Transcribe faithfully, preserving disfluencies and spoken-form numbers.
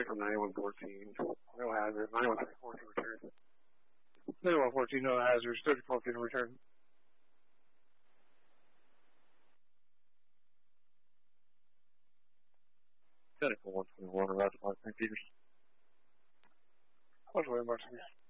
return from ninety-one fourteen. No hazard. ninety-one fourteen return. ninety-one fourteen, no hazards. thirty-four feet in return. Technical one twenty-one, around Saint Peters. one twenty, Mark.